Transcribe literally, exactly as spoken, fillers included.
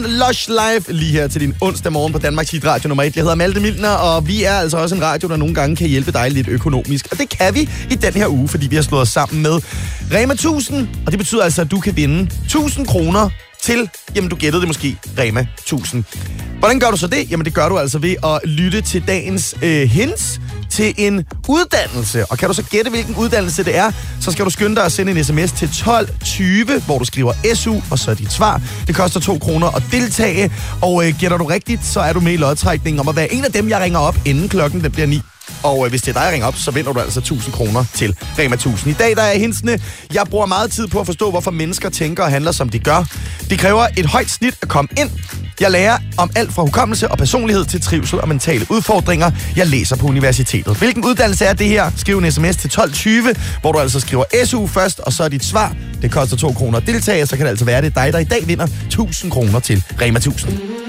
Lush Live lige her til din onsdag morgen på Danmarks Hit Radio nummer et. Jeg hedder Malte Milner, og vi er altså også en radio, der nogle gange kan hjælpe dig lidt økonomisk. Og det kan vi i den her uge, fordi vi har slået os sammen med Rema tusind. Og det betyder altså, at du kan vinde tusind kroner til, jamen du gættede det måske, Rema tusind. Hvordan gør du så det? Jamen det gør du altså ved at lytte til dagens øh, hints til en uddannelse. Og kan du så gætte, hvilken uddannelse det er, så skal du skynde dig at sende en sms til tolv tyve, hvor du skriver S U, og så dit svar. Det koster to kroner at deltage, og øh, gætter du rigtigt, så er du med i lodtrækningen om at være en af dem, jeg ringer op, inden klokken den bliver ni. Og øh, hvis det er dig, der ringer op, så vinder du altså tusind kroner til Rema tusind. I dag der er hintsene. Jeg bruger meget tid på at forstå, hvorfor mennesker tænker og handler, som de gør. Det kræver et højt snit at komme ind. Jeg lærer om alt fra hukommelse og personlighed til trivsel og mentale udfordringer. Jeg læser på universitetet. Hvilken uddannelse er det her? Skriv en sms til tolv tyve, hvor du altså skriver S U først, og så er dit svar. Det koster to kroner at deltage, så kan det altså være, det er dig, der i dag vinder tusind kroner til Rema tusind.